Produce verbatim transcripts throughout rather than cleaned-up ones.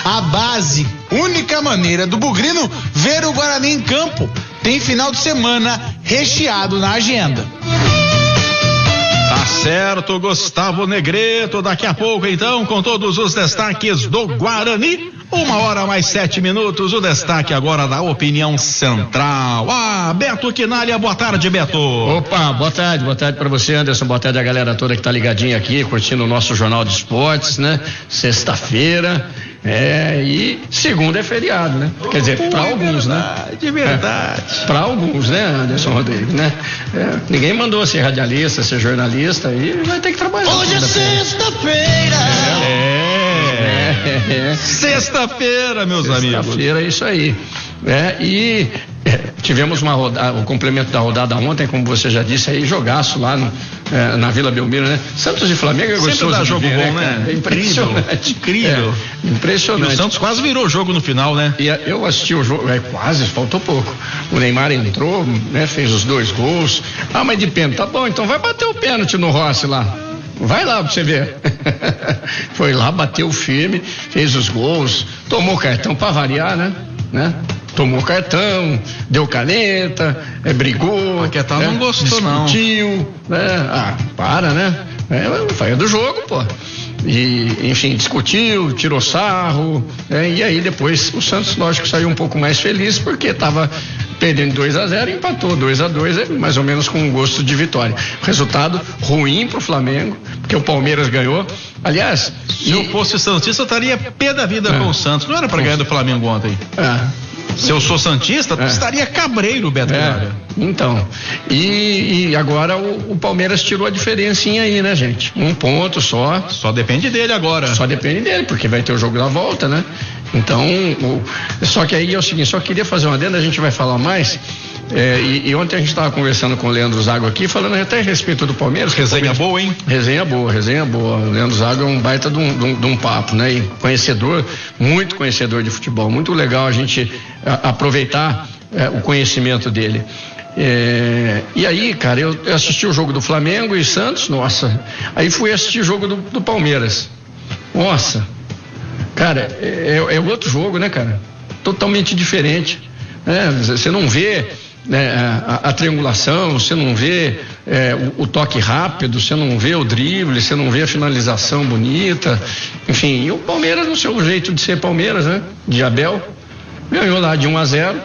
A base, única maneira do Bugrino ver o Guarani em campo. Tem final de semana recheado na agenda. Tá certo, Gustavo Negreto, daqui a pouco então com todos os destaques do Guarani, uma hora mais sete minutos, o destaque agora da opinião central. Ah, Beto Quinalha, boa tarde, Beto. Opa, boa tarde, boa tarde pra você, Anderson, boa tarde a galera toda que tá ligadinha aqui, curtindo o nosso Jornal de Esportes, né? Sexta-feira, é, e segunda é feriado, né? Quer dizer, pra alguns, né? De verdade. É, pra alguns, né, Anderson Rodrigues, né? É, ninguém mandou ser radialista, ser jornalista, e vai ter que trabalhar. Hoje é sexta-feira. É, é, é. Sexta-feira, meus Sexta amigos. Sexta-feira, é isso aí. É, e é, tivemos uma rodada, o complemento da rodada ontem, como você já disse aí, jogaço lá no, é, na Vila Belmiro, né? Santos e Flamengo é gostoso. Sempre dá jogo de ver, bom, né? É impressionante. Incrível. É, impressionante. E o Santos quase virou o jogo no final, né? E eu assisti o jogo, é, quase, faltou pouco. O Neymar entrou, né? Fez os dois gols. Ah, mas de pênalti, tá bom, então vai bater o pênalti no Rossi lá. Vai lá pra você ver. Foi lá, bateu firme, fez os gols, tomou cartão pra variar, né? né? Tomou cartão, deu caneta, é, brigou. A Quetal né? não gostou, discutiu, não. Né? Ah, para, né? É, foi do jogo, pô. E, enfim, discutiu, tirou sarro, né? E aí depois o Santos, lógico, saiu um pouco mais feliz porque estava perdendo dois a zero, empatou dois a dois, é mais ou menos com um gosto de vitória. Resultado ruim pro Flamengo, porque o Palmeiras ganhou. Aliás, se e... eu fosse santista, eu estaria pé da vida é. com o Santos. Não era para ganhar do Flamengo ontem. É. Se eu sou santista, é. estaria cabreiro, Beto. É. Então, e, e agora o, o Palmeiras tirou a diferencinha aí, né, gente? Um ponto só. Só depende dele agora. Só depende dele, porque vai ter o jogo da volta, né? Então, o, só que aí é o seguinte, só queria fazer uma adenda, a gente vai falar mais. É, e, e ontem a gente estava conversando com o Leandro Zago aqui, falando até a respeito do Palmeiras. Resenha Palmeiras, boa, hein? Resenha boa, resenha boa. O Leandro Zago é um baita de um, de um, de um papo, né? E conhecedor, muito conhecedor de futebol. Muito legal a gente a, aproveitar é, o conhecimento dele. É, e aí, cara, eu, eu assisti o jogo do Flamengo e Santos, nossa. Aí fui assistir o jogo do, do Palmeiras. Nossa. Cara, é, é outro jogo, né, cara? Totalmente diferente. É, você não vê né, a, a triangulação, você não vê é, o, o toque rápido, você não vê o drible, você não vê a finalização bonita. Enfim, e o Palmeiras, no seu jeito de ser Palmeiras, né? De Abel, ganhou lá de um a zero.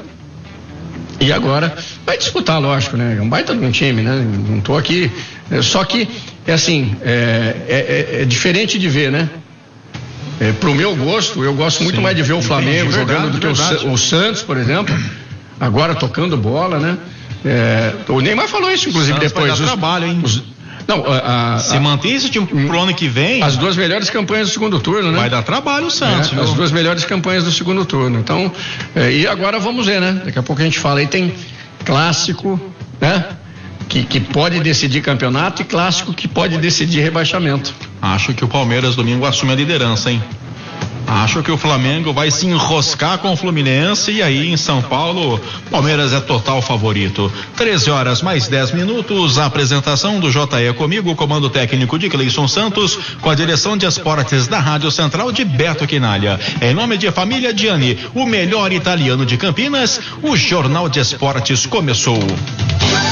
E agora vai disputar, lógico, né? É um baita de um time, né? Não tô aqui. É, só que, é assim, é, é, é diferente de ver, né? É, pro meu gosto, eu gosto muito Sim, mais de ver o Flamengo entendi, jogando verdade, do que verdade. O, o Santos, por exemplo, agora tocando bola, né? É, o Neymar falou isso, inclusive, Santos depois. Vai dar os, trabalho, hein? Os, não, a, a, se mantém esse time pro ano que vem. As duas melhores campanhas do segundo turno, né? Vai dar trabalho o Santos. É, as duas melhores campanhas do segundo turno. Então, é, e agora vamos ver, né? Daqui a pouco a gente fala aí, tem clássico, né? Que, que pode decidir campeonato e clássico que pode decidir rebaixamento. Acho que o Palmeiras domingo assume a liderança, hein? Acho que o Flamengo vai se enroscar com o Fluminense e aí em São Paulo, Palmeiras é total favorito. treze horas mais dez minutos, a apresentação do J E comigo, comando técnico de Cleison Santos, com a direção de esportes da Rádio Central de Beto Quinalha. Em nome de Família Gianni, o melhor italiano de Campinas, o Jornal de Esportes começou.